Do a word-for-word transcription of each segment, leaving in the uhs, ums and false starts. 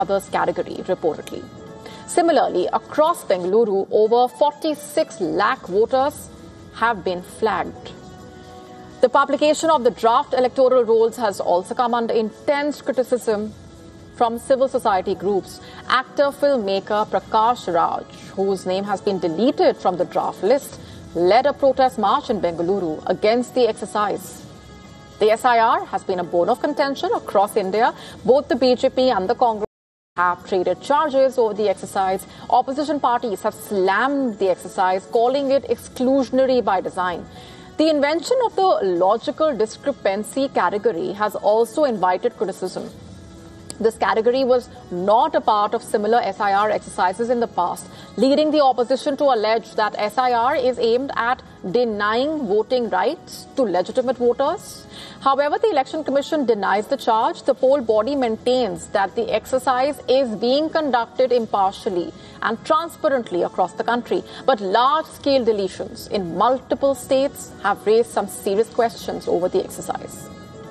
others category, reportedly. Similarly, across Bengaluru, over forty-six lakh voters have been flagged. The publication of the draft electoral rolls has also come under intense criticism from civil society groups. Actor filmmaker Prakash Raj, whose name has been deleted from the draft list, led a protest march in Bengaluru against the exercise. The S I R has been a bone of contention across India. Both the B J P and the Congress have traded charges over the exercise. Opposition parties have slammed the exercise, calling it exclusionary by design. The invention of the logical discrepancy category has also invited criticism. This category was not a part of similar S I R exercises in the past, leading the opposition to allege that S I R is aimed at denying voting rights to legitimate voters. However, the Election Commission denies the charge. The poll body maintains that the exercise is being conducted impartially and transparently across the country. But large-scale deletions in multiple states have raised some serious questions over the exercise.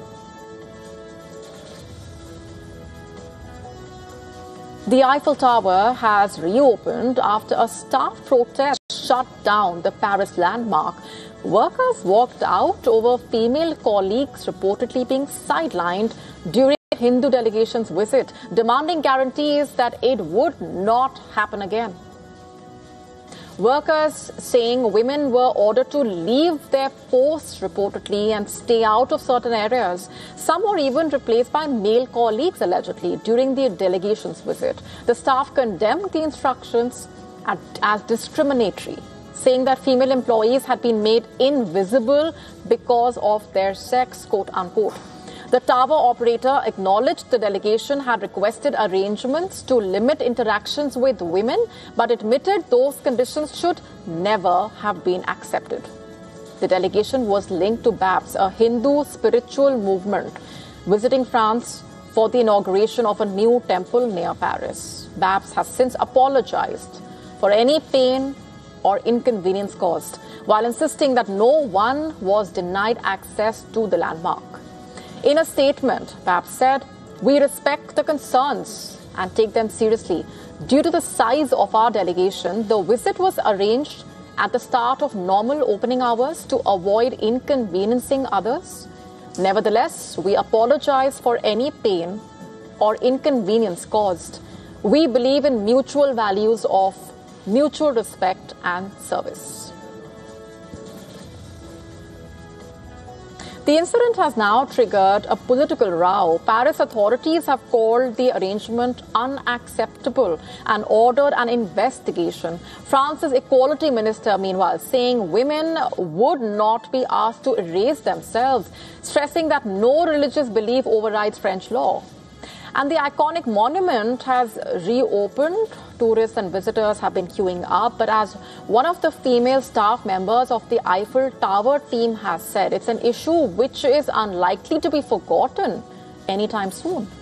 The Eiffel Tower has reopened after a staff protest shut down the Paris landmark. Workers walked out over female colleagues reportedly being sidelined during the Hindu delegation's visit, demanding guarantees that it would not happen again. Workers saying women were ordered to leave their posts reportedly and stay out of certain areas. Some were even replaced by male colleagues allegedly during the delegation's visit. The staff condemned the instructions as discriminatory, saying that female employees had been made invisible because of their sex, quote unquote. The tower operator acknowledged the delegation had requested arrangements to limit interactions with women, but admitted those conditions should never have been accepted. The delegation was linked to B A P S, a Hindu spiritual movement, visiting France for the inauguration of a new temple near Paris. B A P S has since apologized for any pain or inconvenience caused, while insisting that no one was denied access to the landmark. In a statement, B A P S said, "We respect the concerns and take them seriously. Due to the size of our delegation, the visit was arranged at the start of normal opening hours to avoid inconveniencing others. Nevertheless, we apologize for any pain or inconvenience caused. We believe in mutual values of mutual respect and service." The incident has now triggered a political row. Paris authorities have called the arrangement unacceptable and ordered an investigation. France's equality minister, meanwhile, saying women would not be asked to erase themselves, stressing that no religious belief overrides French law. And the iconic monument has reopened. Tourists and visitors have been queuing up. But as one of the female staff members of the Eiffel Tower team has said, it's an issue which is unlikely to be forgotten anytime soon.